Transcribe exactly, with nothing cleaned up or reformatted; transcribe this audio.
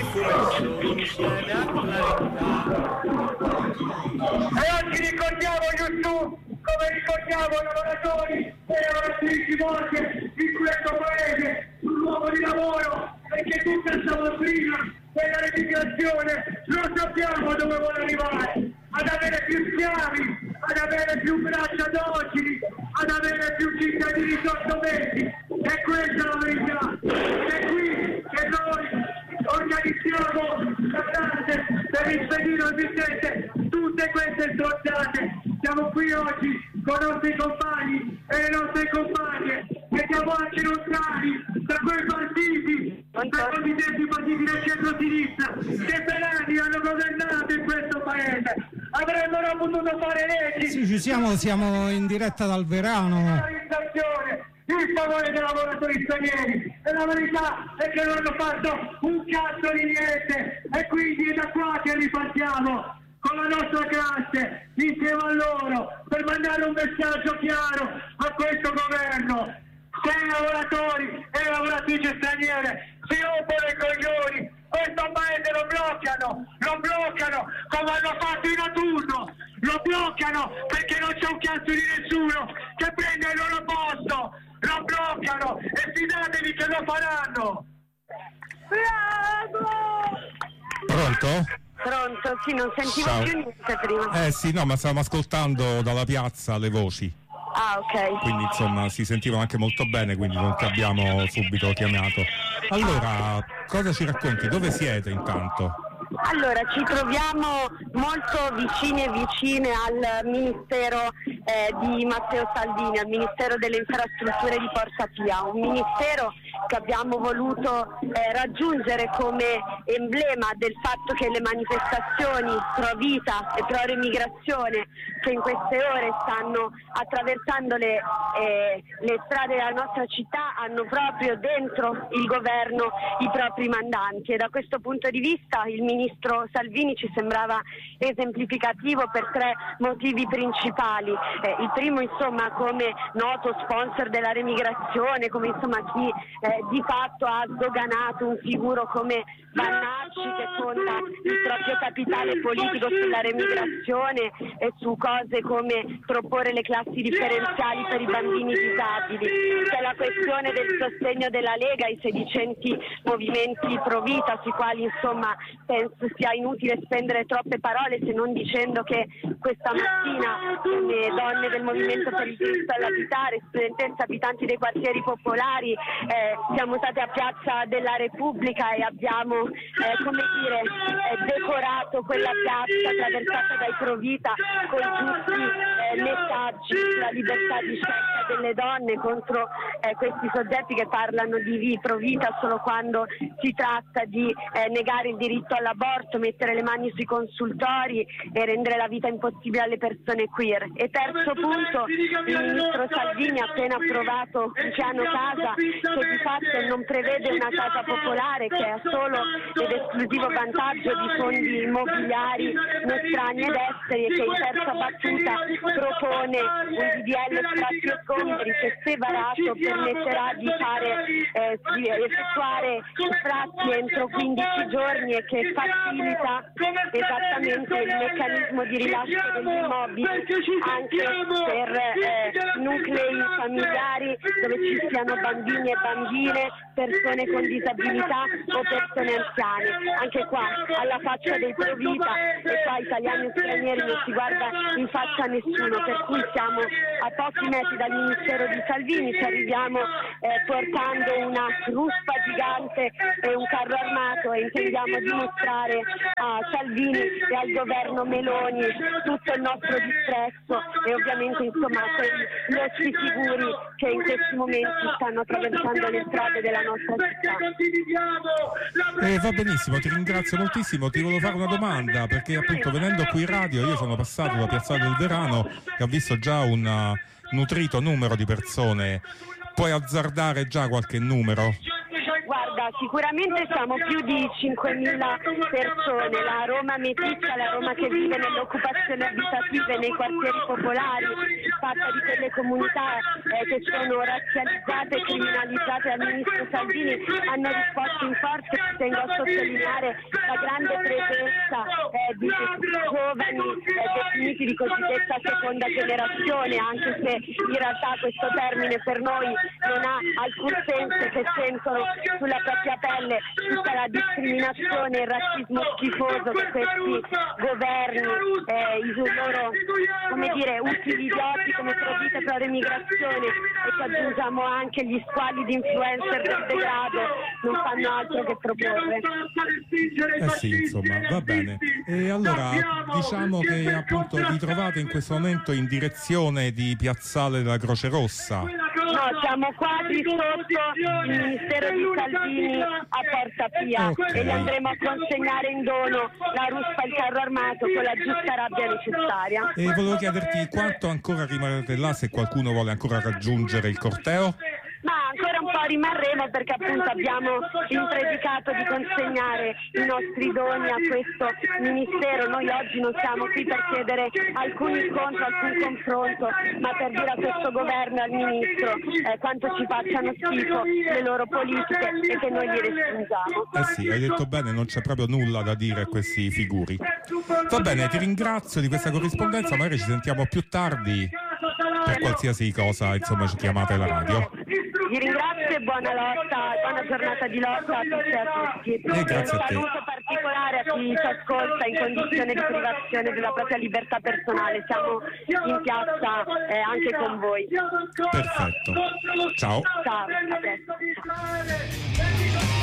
questo insieme a clarità. E oggi ricordiamo Giusto come ricordiamo i lavoratori e le lavoratrici morte in questo paese, sul luogo di lavoro, perché tutta questa dottrina della legislazione non sappiamo dove vuole arrivare, ad avere più schiavi, ad avere più braccia docili, ad avere più cittadini sottomessi. E questa è la verità. È qui che noi organizziamo la classe per impedire al mittente tutte queste strozzate. Siamo qui oggi con i nostri compagni e le nostre compagne che siamo anche lontani da quei partiti, dai cosiddetti partiti del centro-sinistra che per anni hanno governato in questo paese. Avrebbero potuto fare leggi. Sì, ci siamo, siamo in diretta dal Verano. In favore dei lavoratori stranieri, e la verità è che non hanno fatto un cazzo di niente, e quindi è da qua che ripartiamo con la nostra classe insieme a loro per mandare un messaggio chiaro a questo governo. Se i lavoratori e le lavoratrici straniere si rompono i coglioni, questo paese lo bloccano, lo bloccano come hanno fatto in autunno, lo bloccano perché non c'è un cazzo di nessuno che prende il loro posto, lo bloccano e fidatevi che lo faranno. Bravo! Pronto? Pronto, sì, non sentivo Ciao. più niente prima. Eh sì, no, ma stavamo ascoltando dalla piazza le voci. Ah, ok. Quindi insomma si sentivano anche molto bene, quindi non ti abbiamo subito chiamato. Allora, cosa ci racconti? Dove siete intanto? Allora, ci troviamo molto vicini e vicine al Ministero eh, di Matteo Salvini, al Ministero delle Infrastrutture di Forza Pia, un ministero che abbiamo voluto eh, raggiungere come emblema del fatto che le manifestazioni pro vita e pro emigrazione che in queste ore stanno attraversando le, eh, le strade della nostra città hanno proprio dentro il governo i propri mandanti, e da questo punto di vista il ministro Salvini ci sembrava esemplificativo per tre motivi principali. Eh, il primo, insomma, come noto sponsor della remigrazione, come insomma chi eh, di fatto ha sdoganato un figuro come Vannacci che conta il proprio capitale politico sulla remigrazione e su cose come proporre le classi differenziali per i bambini disabili. C'è la questione del sostegno della Lega ai sedicenti movimenti pro vita, sui quali insomma penso sia inutile spendere troppe parole, se non dicendo che questa mattina le donne del Movimento per il diritto all'abitare, studentesse, abitanti dei quartieri popolari, eh, siamo state a Piazza della Repubblica e abbiamo eh, come dire eh, decorato quella piazza attraversata dai Provita con giusti eh, messaggi sulla libertà di scelta delle donne contro eh, questi soggetti che parlano di Provita solo quando si tratta di eh, negare il diritto all'aborto, mettere le mani sui consultori e rendere la vita impossibile alle persone queer. E terzo punto, il ministro Salvini ha appena approvato un piano casa che di fatto non prevede una casa popolare, che è solo ed esclusivo vantaggio di fondi immobiliari nostrani ed esteri, e che in terza battuta propone un D D L sfratti e sgomberi che, se varato, permetterà di fare eh, di effettuare sfratti entro quindici giorni e che facilita esattamente il meccanismo di rilascio degli immobili anche per eh, nuclei familiari dove ci siano bambini e bambine, persone con disabilità o persone anziane. Anche qua, alla faccia dei pro vita, e qua italiani e stranieri non si guarda in faccia a nessuno, per cui siamo a pochi metri dal Ministero di Salvini, ci arriviamo eh, portando una ruspa gigante e un carro armato, e intendiamo dimostrare a Salvini e al governo Meloni tutto il nostro disprezzo e ovviamente insomma quegli ossi figuri che in questi momenti stanno attraversando le strade della nostra città. Eh, va benissimo, ti ringrazio moltissimo. Ti volevo fare una domanda, perché appunto venendo qui in radio io sono passato da Piazzale del Verano e ho visto già un uh, nutrito numero di persone. Puoi azzardare già qualche numero? Guarda, Allora, sicuramente siamo più di cinquemila persone, la Roma meticcia, la Roma che vive nelle occupazioni abitative, nei quartieri popolari, fatta di quelle comunità eh, che sono razzializzate e criminalizzate dal ministro Salvini, hanno risposto in forza. Tengo a sottolineare la grande presenza eh, di giovani eh, definiti di cosiddetta seconda generazione, anche se in realtà questo termine per noi non ha alcun senso, che sentono sulla propria pelle tutta la discriminazione e il razzismo schifoso che questi governi, eh, i loro, come dire, utili idioti come Provvita per l'emigrazione, e che aggiungiamo anche gli squali di influencer del degrado, non fanno altro che proporre. Eh sì, insomma, va bene. E allora diciamo che appunto vi trovate in questo momento in direzione di Piazzale della Croce Rossa. No, siamo quasi sotto il Ministero di Salvini a Porta Pia, okay, e gli andremo a consegnare in dono la ruspa e il carro armato con la giusta rabbia necessaria. E volevo chiederti quanto ancora rimarrete là, se qualcuno vuole ancora raggiungere il corteo? Ma ancora un po' rimarremo, perché appunto abbiamo impredicato di consegnare i nostri doni a questo ministero. Noi oggi non siamo qui per chiedere alcun incontro, alcun confronto, ma per dire a questo governo e al ministro eh, quanto ci facciano schifo le loro politiche e che noi li respingiamo. Eh sì, hai detto bene, non c'è proprio nulla da dire a questi figuri. Va bene, ti ringrazio di questa corrispondenza, magari ci sentiamo più tardi per qualsiasi cosa, insomma, ci chiamate alla radio. Vi ringrazio e buona lotta, buona giornata di lotta a tutti e a tutti. E grazie a te. Un saluto particolare a chi ci ascolta in condizione di privazione della propria libertà personale. Siamo in piazza eh, anche con voi. Perfetto. Ciao. Ciao. A te.